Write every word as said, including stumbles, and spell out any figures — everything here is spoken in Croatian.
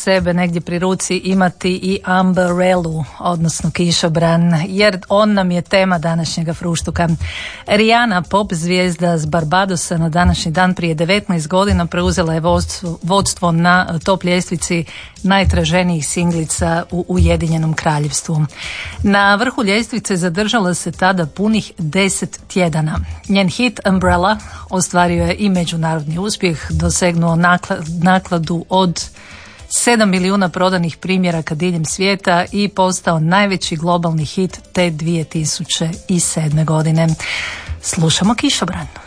sebe negdje pri ruci imati i umbrellu, odnosno kišobran, jer on nam je tema današnjega fruštuka. Rihanna, pop zvijezda s Barbadosa, na današnji dan prije devetnaest godina preuzela je vodstvo, vodstvo na top ljestvici najtraženijih singlica u Ujedinjenom kraljevstvu. Na vrhu ljestvice zadržala se tada punih deset tjedana. Njen hit Umbrella ostvario je i međunarodni uspjeh, dosegnuo nakladu od sedam milijuna prodanih primjeraka diljem svijeta i postao najveći globalni hit te dvije tisuće sedme godine. Slušamo Kišobran.